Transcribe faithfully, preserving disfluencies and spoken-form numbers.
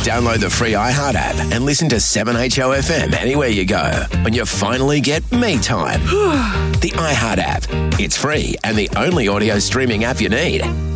Download the free iHeart app and listen to seven H O F M anywhere you go when you finally get me time. The iHeart app. It's free and the only audio streaming app you need.